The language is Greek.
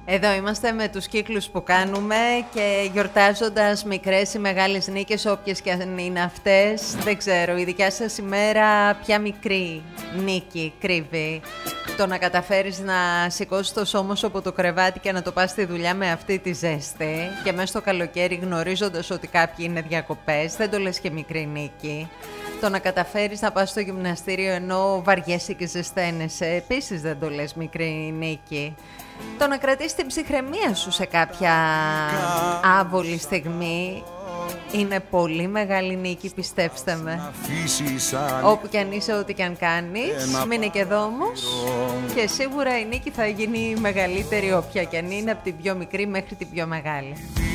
Εδώ είμαστε με τους κύκλους που κάνουμε και γιορτάζοντας μικρές ή μεγάλες νίκες, όποιες και αν είναι αυτές, δεν ξέρω, η δικιά σας ημέρα ποια μικρή νίκη κρύβει? Το να καταφέρεις να σηκώσεις το σώμα σου από το κρεβάτι και να το πας στη δουλειά με αυτή τη ζέστη και μέσα στο καλοκαίρι γνωρίζοντας ότι κάποιοι είναι διακοπές, δεν το λες και μικρή νίκη. Το να καταφέρεις να πας στο γυμναστήριο ενώ βαριέσαι και ζεσταίνεσαι, επίσης δεν το λες μικρή νίκη. Το να κρατήσεις την ψυχραιμία σου σε κάποια άβολη στιγμή είναι πολύ μεγάλη νίκη, πιστέψτε με. Όπου κι αν είσαι, ό,τι κι αν κάνεις, μείνε και εδώ όμως και σίγουρα η νίκη θα γίνει μεγαλύτερη, όποια κι αν είναι, από την πιο μικρή μέχρι την πιο μεγάλη.